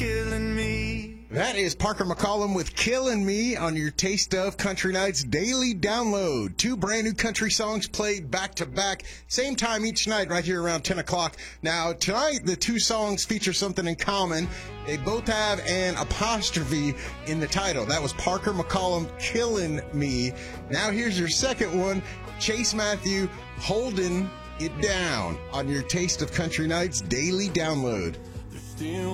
killing me. That is Parker McCollum with Killin' Me on your Taste of Country Nights daily download. 2 brand new country songs played back to back, same time each night right here around 10 o'clock. Now, tonight, the 2 songs feature something in common. They both have an apostrophe in the title. That was Parker McCollum, Killin' Me. Now, here's your second one, Chase Matthew, Holding It Down on your Taste of Country Nights daily download.